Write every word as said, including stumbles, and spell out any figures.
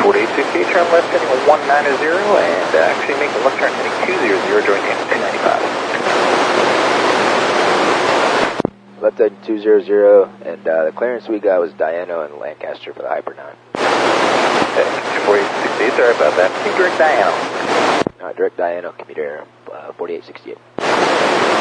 forty-eight sixty-eight, turn left heading one ninety, and uh, actually make a left turn heading two hundred, join in two ninety-five. Left heading two hundred, and uh, the clearance we got was Diano and Lancaster for the Hyper nine. forty-eight sixty-eight, sorry about that. Keep direct Diano. Uh, direct Diano, commuter uh, forty-eight sixty-eight.